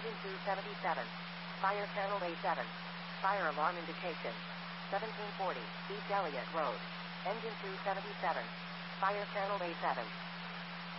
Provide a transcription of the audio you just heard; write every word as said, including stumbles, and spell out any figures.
Engine two seventy-seven. Fire channel A seven. Fire alarm indication. seventeen forty, East Elliott Road. Engine two seventy-seven. Fire channel A seven.